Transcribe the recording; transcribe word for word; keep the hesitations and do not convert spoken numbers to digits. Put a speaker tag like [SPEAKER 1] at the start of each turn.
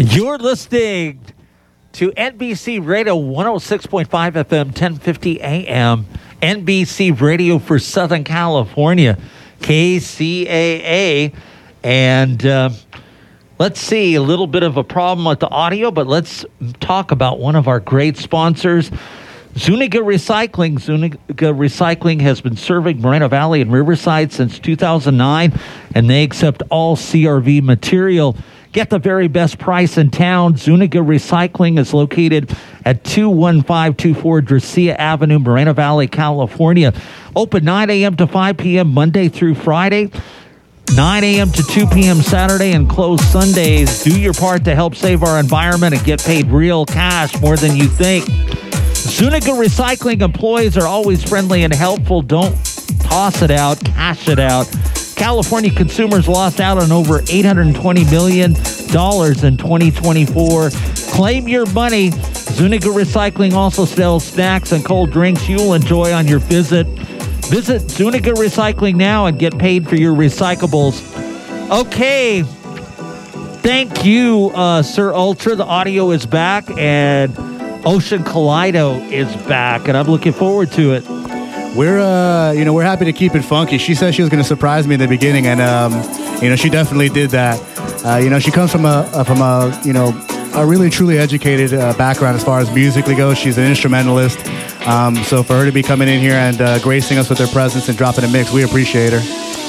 [SPEAKER 1] You're listening to N B C Radio one oh six point five F M, ten fifty A M, N B C Radio for Southern California, K C A A. And uh, let's see, a little bit of a problem with the audio, but let's talk about one of our great sponsors, Zuniga Recycling. Zuniga Recycling has been serving Moreno Valley and Riverside since two thousand nine, and they accept all C R V material. Get the very best price in town. Zuniga Recycling is located at two one five two four Dracia Avenue, Moreno Valley, California. Open nine a.m. to five p.m. Monday through Friday, nine a.m. to two p.m. Saturday, and closed Sundays. Do your part to help save our environment and get paid real cash, more than you think. Zuniga Recycling employees are always friendly and helpful. Don't toss it out, cash it out. California consumers lost out on over eight hundred twenty million dollars in twenty twenty-four. Claim your money. Zuniga Recycling also sells snacks and cold drinks you'll enjoy on your visit. Visit Zuniga Recycling now and get paid for your recyclables. Okay. Thank you, uh, Sir Ultra. The audio is back, and Ocean Kaleido is back, and I'm looking forward to it.
[SPEAKER 2] We're, uh, you know, we're happy to keep it funky. She said she was going to surprise me in the beginning, and, um, you know, she definitely did that. Uh, you know, she comes from a, uh, from a, you know, a really truly educated uh, background as far as musically goes. She's an instrumentalist. Um, so for her to be coming in here and uh, gracing us with her presence and dropping a mix, we appreciate her.